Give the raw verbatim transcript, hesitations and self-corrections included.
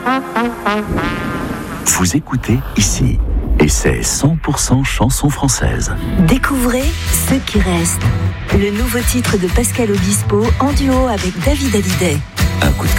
Vous écoutez ici, et c'est cent pour cent chanson française. Découvrez Ce qui reste, le nouveau titre de Pascal Obispo en duo avec David Hallyday. Un coup de